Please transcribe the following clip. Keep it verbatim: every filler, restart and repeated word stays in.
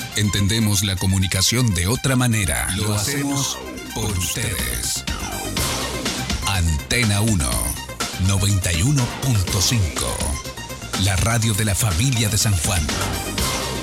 Entendemos la comunicación de otra manera. Lo hacemos por ustedes. Antena uno, noventa y uno punto cinco. La radio de la familia de San Juan.